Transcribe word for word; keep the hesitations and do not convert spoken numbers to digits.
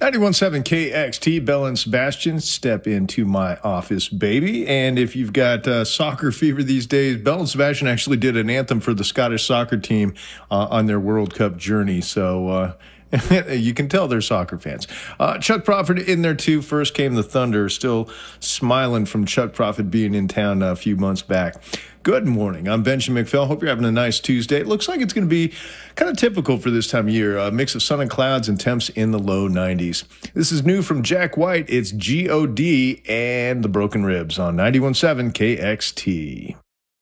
ninety-one point seven K X T, Bell and Sebastian, step into my office, baby. And if you've got uh, soccer fever these days, Bell and Sebastian actually did an anthem for the Scottish soccer team uh, on their World Cup journey. So uh, you can tell they're soccer fans. Uh, Chuck Prophet in there too. First came the Thunder, still smiling from Chuck Prophet being in town a few months back. Good morning. I'm Benjamin McPhail. Hope you're having a nice Tuesday. It looks like it's going to be kind of typical for this time of year. A mix of sun and clouds and temps in the low nineties. This is new from Jack White. It's G O D and the Broken Ribs on ninety-one point seven K X T.